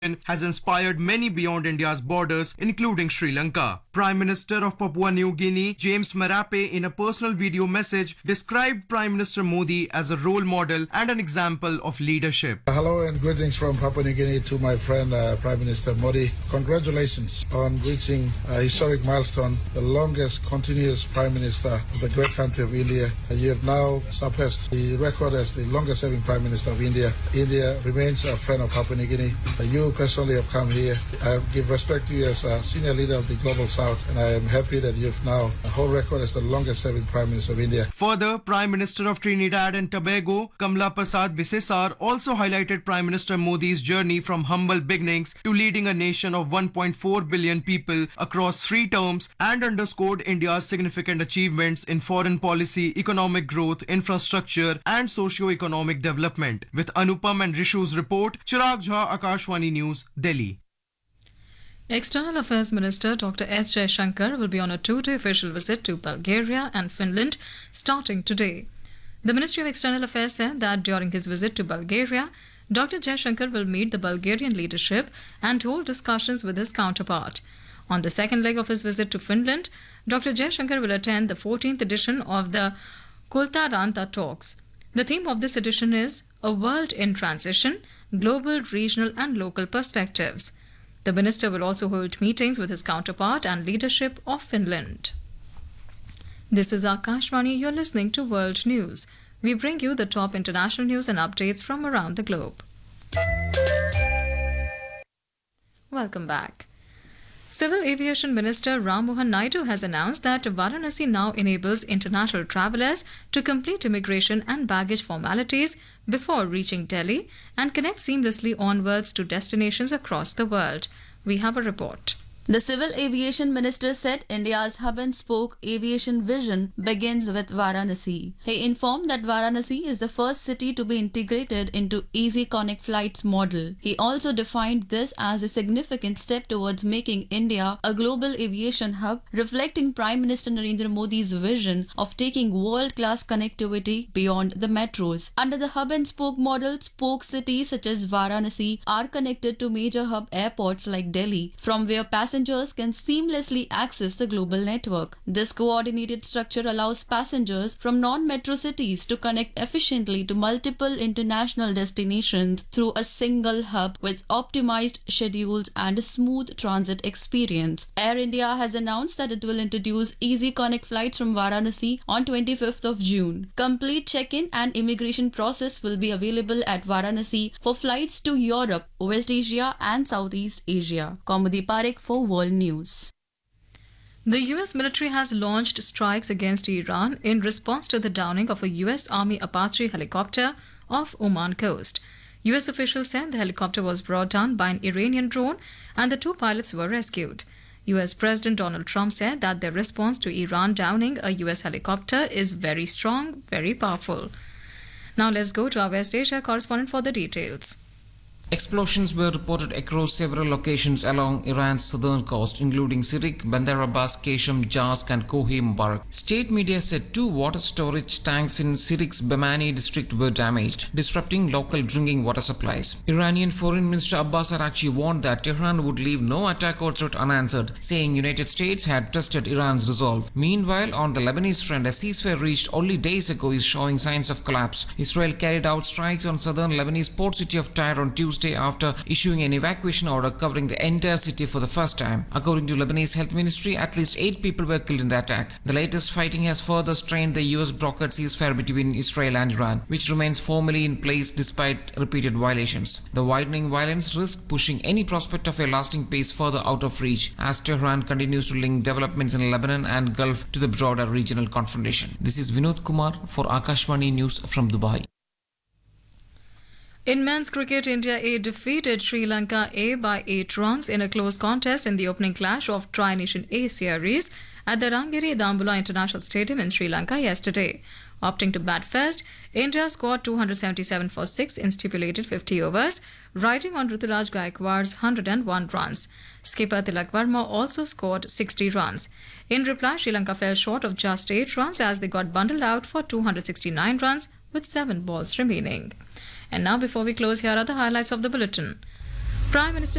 has inspired many beyond India's borders, including Sri Lanka. Prime Minister of Papua New Guinea, James Marape, in a personal video message, described Prime Minister Modi as a role model and an example of leadership. Hello and greetings from Papua New Guinea to my friend Prime Minister Modi. Congratulations on reaching a historic milestone, the longest continuous Prime Minister of the great country of India. You have now surpassed the record as the longest serving Prime Minister of India. India remains a friend of Papua New Guinea. You personally have come here. I give respect to you as a senior leader of the Global South, and I am happy that you've now a whole record as the longest serving Prime Minister of India. Further, Prime Minister of Trinidad and Tobago, Kamla Prasad Bisesar, also highlighted Prime Minister Modi's journey from humble beginnings to leading a nation of 1.4 billion people across 3 terms and underscored India's significant achievements in foreign policy, economic growth, infrastructure and socio-economic development. With Anupam and Rishu's report, Chirag Jha, Akashwani News, Delhi. External Affairs Minister Dr. S. Jaishankar will be on a 2-day official visit to Bulgaria and Finland starting today. The Ministry of External Affairs said that during his visit to Bulgaria, Dr. Jaishankar will meet the Bulgarian leadership and hold discussions with his counterpart. On the second leg of his visit to Finland, Dr. Jaishankar will attend the 14th edition of the Kultaranta Talks. The theme of this edition is A World in Transition, Global, Regional and Local Perspectives. The minister will also hold meetings with his counterpart and leadership of Finland. This is Akashvani. You're listening to World News. We bring you the top international news and updates from around the globe. Welcome back. Civil Aviation Minister Ram Mohan Naidu has announced that Varanasi now enables international travellers to complete immigration and baggage formalities before reaching Delhi and connect seamlessly onwards to destinations across the world. We have a report. The Civil Aviation Minister said India's hub-and-spoke aviation vision begins with Varanasi. He informed that Varanasi is the first city to be integrated into Easy Connect Flights model. He also defined this as a significant step towards making India a global aviation hub, reflecting Prime Minister Narendra Modi's vision of taking world-class connectivity beyond the metros. Under the hub-and-spoke model, spoke cities such as Varanasi are connected to major hub airports like Delhi, from where passengers can seamlessly access the global network. This coordinated structure allows passengers from non-metro cities to connect efficiently to multiple international destinations through a single hub with optimized schedules and a smooth transit experience. Air India has announced that it will introduce Easy Connect flights from Varanasi on 25th of June. Complete check-in and immigration process will be available at Varanasi for flights to Europe, West Asia and Southeast Asia. Kaumudi Parekh for World News. The US military has launched strikes against Iran in response to the downing of a US Army Apache helicopter off Oman coast. US officials said the helicopter was brought down by an Iranian drone and the 2 pilots were rescued. US President Donald Trump said that their response to Iran downing a US helicopter is very strong, very powerful. Now let's go to our West Asia correspondent for the details. Explosions were reported across several locations along Iran's southern coast, including Sirik, Bandar Abbas, Keshem, Jask and Kohi Mubarak. State media said 2 water storage tanks in Sirik's Bamani district were damaged, disrupting local drinking water supplies. Iranian Foreign Minister Abbas Araghchi warned that Tehran would leave no attack or threat unanswered, saying United States had trusted Iran's resolve. Meanwhile, on the Lebanese front, a ceasefire reached only days ago is showing signs of collapse. Israel carried out strikes on southern Lebanese port city of Tyre on Tuesday after issuing an evacuation order covering the entire city for the first time. According to Lebanese Health Ministry, at least 8 people were killed in the attack. The latest fighting has further strained the US brokered ceasefire between Israel and Iran, which remains formally in place despite repeated violations. The widening violence risks pushing any prospect of a lasting peace further out of reach as Tehran continues to link developments in Lebanon and Gulf to the broader regional confrontation. This is Vinod Kumar for Akashvani News from Dubai. In men's cricket, India A defeated Sri Lanka A by 8 runs in a close contest in the opening clash of Tri-Nation A series at the Rangiri Dambula International Stadium in Sri Lanka yesterday. Opting to bat first, India scored 277 for 6 in stipulated 50 overs, riding on Ruturaj Gaikwad's 101 runs. Skipper Tilak Verma also scored 60 runs. In reply, Sri Lanka fell short of just 8 runs as they got bundled out for 269 runs with 7 balls remaining. And now, before we close, here are the highlights of the bulletin. Prime Minister